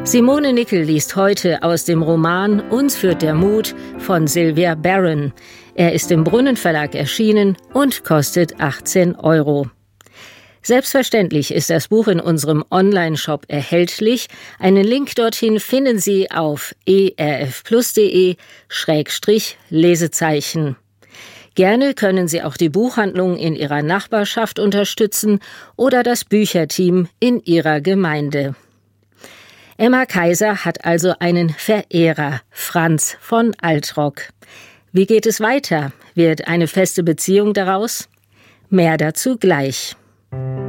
Simone Nickel liest heute aus dem Roman »Uns führt der Mut« von Sylvia Baron. Er ist im Brunnen-Verlag erschienen und kostet 18 €. Selbstverständlich ist das Buch in unserem Online-Shop erhältlich. Einen Link dorthin finden Sie auf erfplus.de/Lesezeichen. Gerne können Sie auch die Buchhandlung in Ihrer Nachbarschaft unterstützen oder das Bücherteam in Ihrer Gemeinde. Emma Kaiser hat also einen Verehrer, Franz von Altrock. Wie geht es weiter? Wird eine feste Beziehung daraus? Mehr dazu gleich.